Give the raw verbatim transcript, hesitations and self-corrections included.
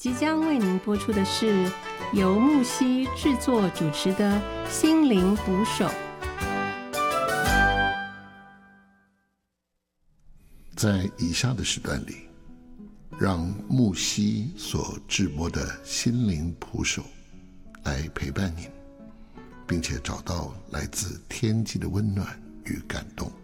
即将为您播出的是由木西制作主持的《心灵捕手》。 在以下的时段里，让木西所制播的《心灵捕手》来陪伴您，并且找到来自天际的温暖与感动。